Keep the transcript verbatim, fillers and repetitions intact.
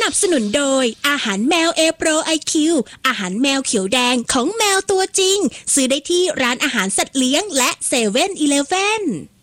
นับสนุนโดยอาหารแมวเอโปรไอคิวอาหารแมวเขียวแดงของแมวตัวจริงซื้อได้ที่ร้านอาหารสัตว์เลี้ยงและเซเว่นอีเลฟเว่น